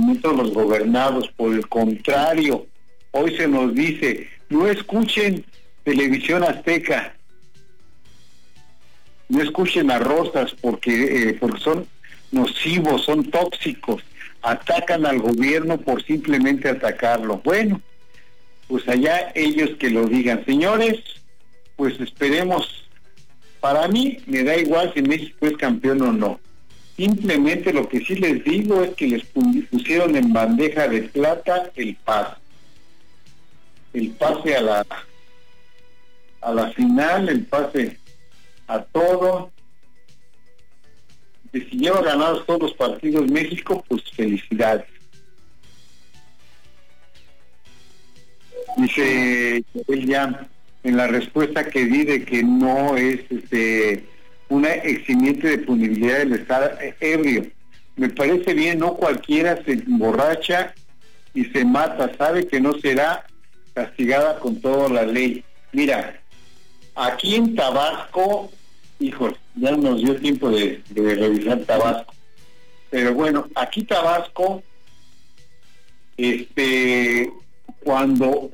pensamiento de los gobernados. Por el contrario, hoy se nos dice, no escuchen Televisión Azteca, no escuchen a Rosas porque son nocivos, son tóxicos, atacan al gobierno por simplemente atacarlo. Bueno, pues allá ellos que lo digan. Señores, pues esperemos. Para mí me da igual si México es campeón o no. Simplemente lo que sí les digo es que les pusieron en bandeja de plata el pase a la final, el pase a todo. Que si lleva ganados todos los partidos México, pues felicidades. Dice él ya en la respuesta que di de que no es una eximiente de punibilidad del estar ebrio. Me parece bien, no cualquiera se emborracha y se mata, sabe que no será castigada con toda la ley. Mira, aquí en Tabasco, hijos, ya nos dio tiempo de revisar Tabasco, pero bueno, aquí Tabasco, cuando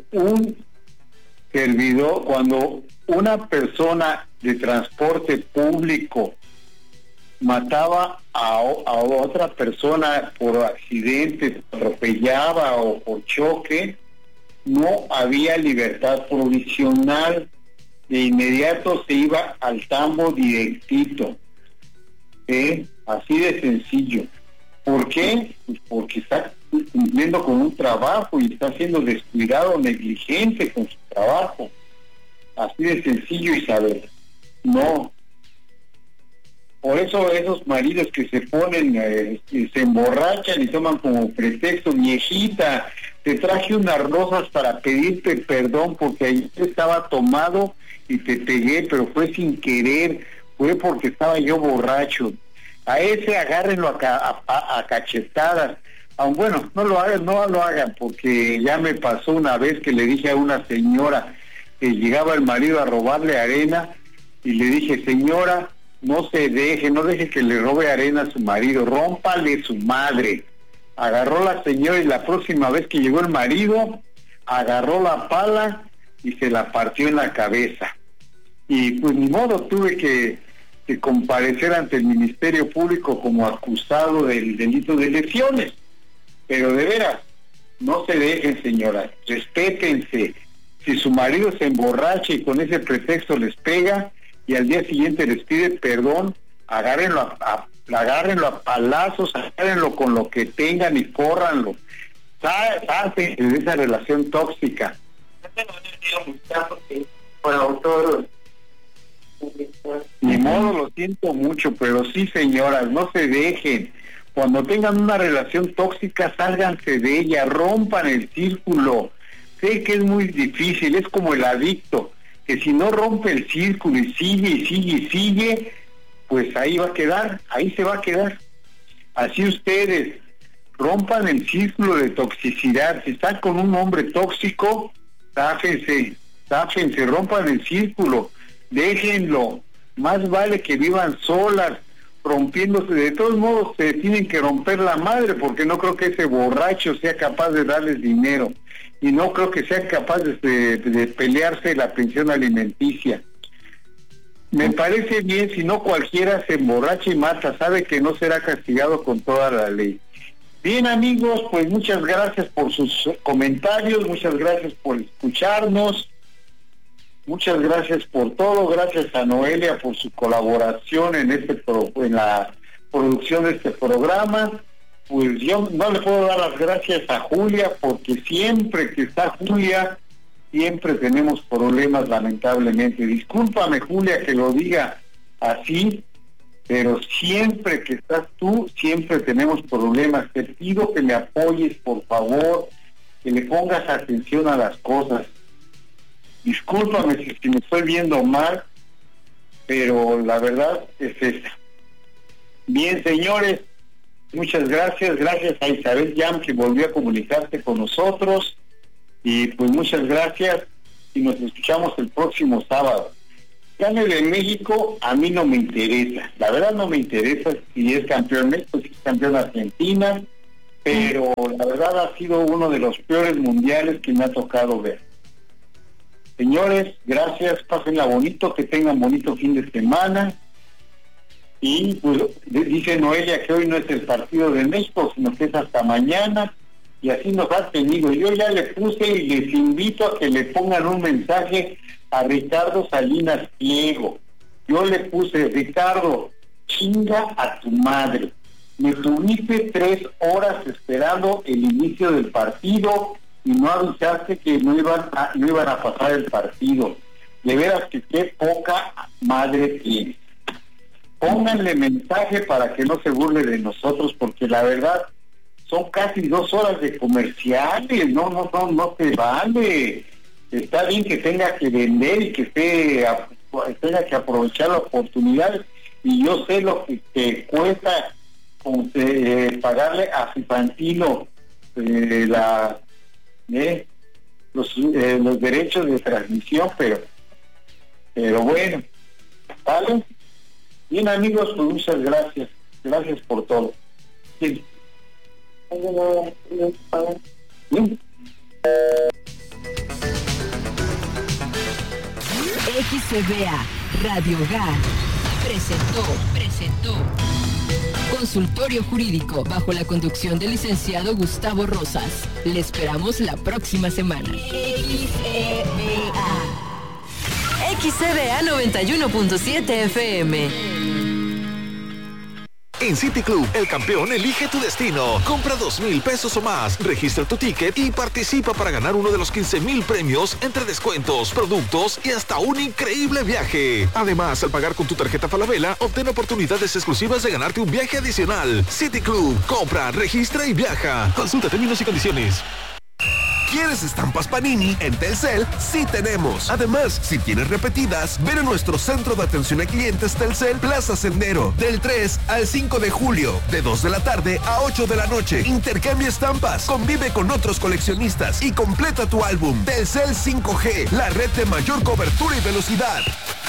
una persona de transporte público mataba a otra persona por accidente, atropellaba o por choque, no había libertad provisional, de inmediato se iba al tambo directito, así de sencillo. ¿Por qué? Pues porque está cumpliendo con un trabajo y está siendo descuidado o negligente con su trabajo. Así de sencillo, Isabel. No. Por eso esos maridos que se ponen, se emborrachan y toman como pretexto, viejita, te traje unas rosas para pedirte perdón porque ayer estaba tomado y te pegué, pero fue sin querer, fue porque estaba yo borracho. A ese agárrenlo a cachetadas. Bueno, no lo hagan, porque ya me pasó una vez que le dije a una señora que llegaba el marido a robarle arena y le dije, señora, no deje que le robe arena a su marido, rómpale su madre. Agarró la señora y la próxima vez que llegó el marido, agarró la pala y se la partió en la cabeza. Y pues ni modo, tuve que comparecer ante el Ministerio Público como acusado del delito de lesiones. Pero de veras, no se dejen, señoras, respétense. Si su marido se emborracha y con ese pretexto les pega y al día siguiente les pide perdón, agárrenlo a palazos, agárrenlo con lo que tengan y córranlo. Sáquense de esa relación tóxica. Ni modo, lo siento mucho, pero sí, señoras, no se dejen. Cuando tengan una relación tóxica, sálganse de ella, rompan el círculo. Sé que es muy difícil, es como el adicto, que si no rompe el círculo y sigue, pues ahí va a quedar, ahí se va a quedar. Así ustedes, rompan el círculo de toxicidad. Si están con un hombre tóxico, záfense, rompan el círculo, déjenlo. Más vale que vivan solas, rompiéndose. De todos modos se tienen que romper la madre, porque no creo que ese borracho sea capaz de darles dinero y no creo que sea capaz de pelearse la pensión alimenticia. Me parece bien, si no cualquiera se emborracha y mata, sabe que no será castigado con toda la ley. Bien, amigos, pues muchas gracias por sus comentarios, muchas gracias por escucharnos, muchas gracias por todo, gracias a Noelia por su colaboración en la producción de este programa. Pues yo no le puedo dar las gracias a Julia, porque siempre que está Julia, siempre tenemos problemas, lamentablemente. Discúlpame, Julia, que lo diga así, pero siempre que estás tú, siempre tenemos problemas. Te pido que me apoyes, por favor, que le pongas atención a las cosas. Discúlpame si me estoy viendo mal, pero la verdad es esa. Bien, señores, muchas gracias a Isabel Yam, que volvió a comunicarse con nosotros, y pues muchas gracias, y nos escuchamos el próximo sábado. Gane de México, a mí no me interesa, la verdad no me interesa si es campeón México, si es campeón Argentina, pero la verdad ha sido uno de los peores mundiales que me ha tocado ver. Señores, gracias, pásenla bonito, que tengan bonito fin de semana. Y pues dice Noelia que hoy no es el partido de México, sino que es hasta mañana, y así nos ha tenido. Yo ya le puse y les invito a que le pongan un mensaje a Ricardo Salinas Pliego. Yo le puse: Ricardo, chinga a tu madre. Me tuviste 3 horas esperando el inicio del partido y no avisaste que no iban a pasar el partido. De veras que qué poca madre tienes. Pónganle mensaje para que no se burle de nosotros, porque la verdad son casi 2 horas de comerciales, no se vale. Está bien que tenga que vender y que tenga que aprovechar la oportunidad, y yo sé lo que cuesta pagarle a Fifantino los derechos de transmisión, pero bueno, ¿vale? Bien, amigos, pues muchas gracias por todo. Sí. Bien. XCBA Radio Hogar presentó Consultorio Jurídico bajo la conducción del licenciado Gustavo Rosas. Le esperamos la próxima semana. XCBA 91.7 FM. En City Club, el campeón elige tu destino. Compra 2,000 pesos o más, registra tu ticket y participa para ganar uno de los 15,000 premios entre descuentos, productos y hasta un increíble viaje. Además, al pagar con tu tarjeta Falabella, obtén oportunidades exclusivas de ganarte un viaje adicional. City Club, compra, registra y viaja. Consulta términos y condiciones. ¿Quieres estampas Panini? En Telcel sí tenemos. Además, si tienes repetidas, ven a nuestro centro de atención a clientes Telcel Plaza Sendero del 3 al 5 de julio, de 2 de la tarde a 8 de la noche. Intercambia estampas, convive con otros coleccionistas y completa tu álbum. Telcel 5G, la red de mayor cobertura y velocidad.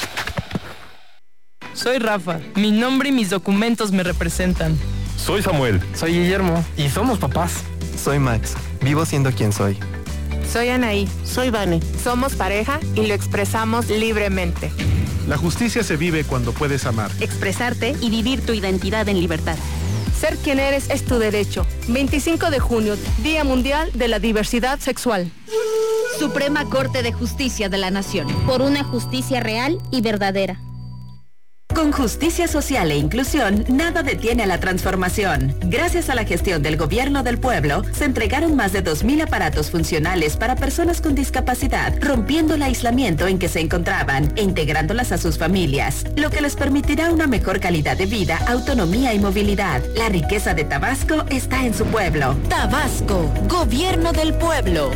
Soy Rafa. Mi nombre y mis documentos me representan. Soy Samuel. Soy Guillermo. Y somos papás. Soy Max. Vivo siendo quien soy. Soy Anaí. Soy Vane. Somos pareja y lo expresamos libremente. La justicia se vive cuando puedes amar, expresarte y vivir tu identidad en libertad. Ser quien eres es tu derecho. 25 de junio, Día Mundial de la Diversidad Sexual. Suprema Corte de Justicia de la Nación. Por una justicia real y verdadera. Con justicia social e inclusión, nada detiene a la transformación. Gracias a la gestión del Gobierno del Pueblo, se entregaron más de 2,000 aparatos funcionales para personas con discapacidad, rompiendo el aislamiento en que se encontraban e integrándolas a sus familias, lo que les permitirá una mejor calidad de vida, autonomía y movilidad. La riqueza de Tabasco está en su pueblo. Tabasco, Gobierno del Pueblo.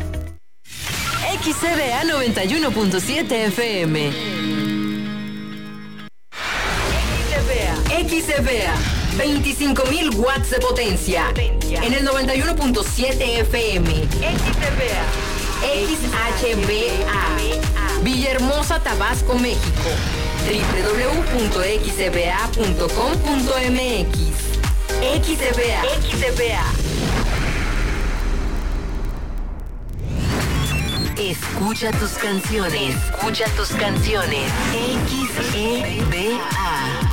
XCBA 91.7 FM. XCBA, 25,000 watts de potencia. En el 91.7 FM. XCBA. XHBA. Villahermosa, Tabasco, México. www.xcba.com.mx. XCBA. Escucha tus canciones. XCBA.